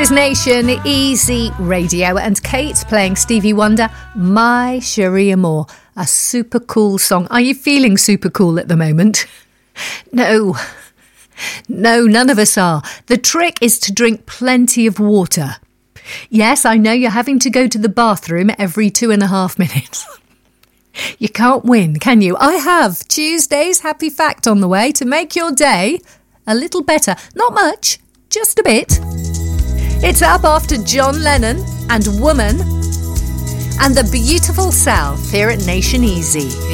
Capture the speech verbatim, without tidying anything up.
It's Nation Easy Radio, and Kate playing Stevie Wonder, My Cherie Amour, a super cool song. Are you feeling super cool at the moment? No, no, none of us are. The trick is to drink plenty of water. Yes, I know you're having to go to the bathroom every two and a half minutes. You can't win, can you? I have Tuesday's happy fact on the way to make your day a little better. Not much, just a bit. It's up after John Lennon and Woman and the Beautiful South here at Nation Easy.